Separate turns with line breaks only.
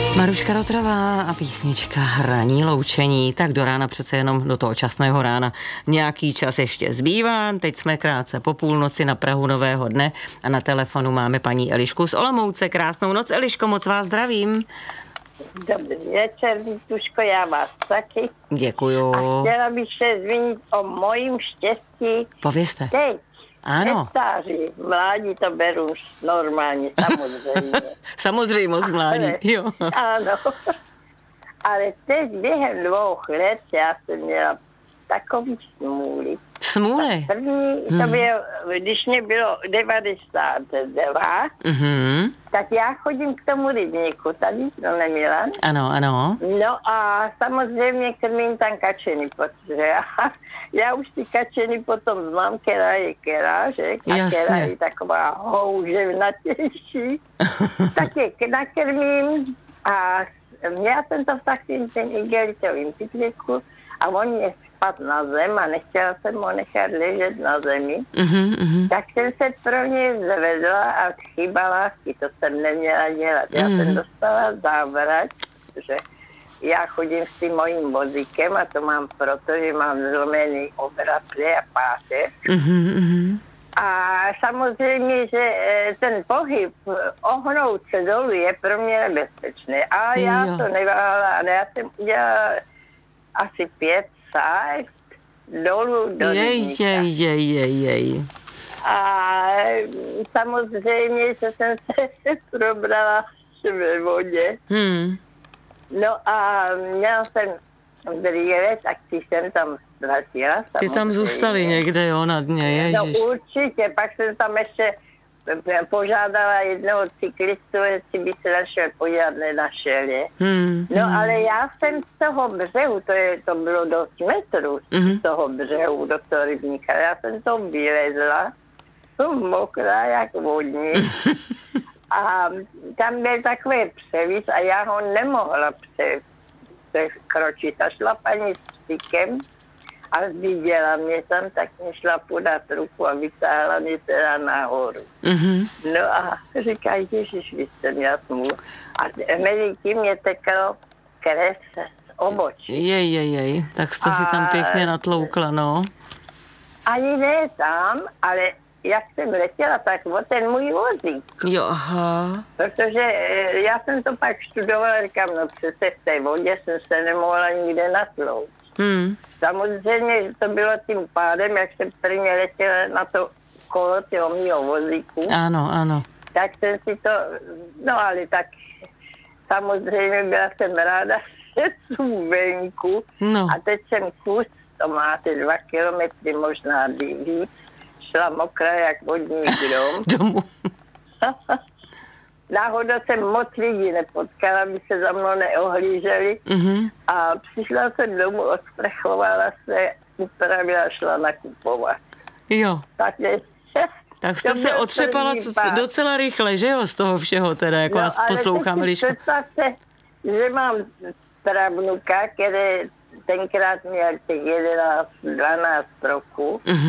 Maruška Rotrová a písnička Ranní loučení. Tak do rána přece jenom do toho časného rána nějaký čas ještě zbývá. Teď jsme krátce po půlnoci na prahu nového dne a na telefonu máme paní Elišku z Olomouce. Krásnou noc, Eliško, moc vás zdravím.
Dobrý večer, Vítuško, já vás taky.
Děkuju.
A chtěla bych se zmínit o mojím štěstí.
Povězte.
Teď,
ano.
Nestáří, mládí to beru normálně, samozřejmě.
Samozřejmost mládí, jo.
Ano. Ale teď během 2 let já jsem měla takový smůly.
Smůly?
První, to bylo, když mě bylo 99, tak já chodím k tomu rybníku, tady to neměla.
Ano, ano.
No a samozřejmě krmím tam kačeny, protože já už ty kačeny potom znám, která je kera, že? A kera je taková houževnatější. Tak je nakrmím a měla jsem to v takovým ten igelitovým pytlíku a on je spad na zem a nechtěla jsem ho nechat ležet na zemi. Tak jsem se pro ně zvedla a chybala, to jsem neměla dělat. Já jsem dostala závrať, že já chodím s tím mojím vozíkem a to mám proto, že mám zlomený obratle a páteř. A samozřejmě, že ten pohyb ohnout se dolů je pro mě nebezpečný. A já to neváhala, ale já jsem udělala asi 5 sájt dolů do rybníka.
Jej.
A samozřejmě, že jsem se probrala ve vodě. No a měla jsem brýle, tak ty jsem tam ztratila.
Ty tam zůstaly někde, jo, na dně, ježiš.
No určitě, pak jsem tam ještě požádala jednoho cyklistu, jestli by se našel podívat, nenašel je. No ale já jsem z toho břehu, to bylo dost metrů z toho břehu do toho rybníka, já jsem to vylezla, jsem mokrá jak vodní a tam byl takový převis a já ho nemohla překročit a šla paní s psíkem a viděla mě tam, tak mě šla podat ruku a vytáhla mě teda nahoru. No a říká, ježiš, vy jste měla smůlu. A mezi tím mě teklo krev z obočí.
Jej, tak jste si tam pěkně natloukla, no.
Ani ne tam, ale jak jsem letěla, tak o ten můj vozík.
Jo, aha.
Protože já jsem to pak študovala, říkám, no přece v té vodě jsem se nemohla nikde natlouct. Samozřejmě, že to bylo tím pádem, jak jsem prvně letěla na to kolo toho mýho vozíku.
Ano.
Tak jsem si to, no ale tak samozřejmě byla jsem ráda, že jsem venku.
No.
A teď jsem kus, to máte 2 kilometry, možná víc, šla mokrá jak vodní grom.
Domů.
Náhodou jsem moc lidí nepotkala, aby se za mnou neohlíželi. A přišla jsem domů, odstrechovala se, upravila, šla nakupovat.
Jo. Tak jste se otřepala docela rychle, že jo, z toho všeho teda, jak vás poslouchám, Eliško.
Ale představte, že mám pravnuka, který tenkrát měl těch 11-12 roků.